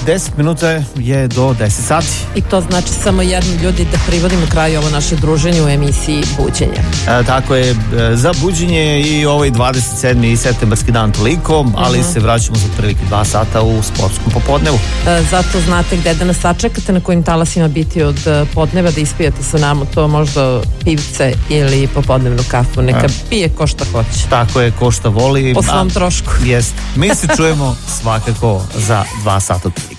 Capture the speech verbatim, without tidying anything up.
deset minuta je do deset sati. I to znači samo jedno, ljudi, da privodimo kraju ovo naše druženje u emisiji Buđenje. E, tako je, za buđenje i ovaj dvadeset sedmi septembarski dan toliko, ali uh-huh. se vraćamo za prvih dva sata u sportskom popodnevu. E, zato znate gde da nas sačekate, na kojim talasima biti od podneva, da ispijete sa nama to možda pivce ili popodnevnu kafu. Neka e. pije ko šta hoće. Tako je, ko šta voli. Po svom trošku. Jest. Mi se čujemo svakako za dva sata.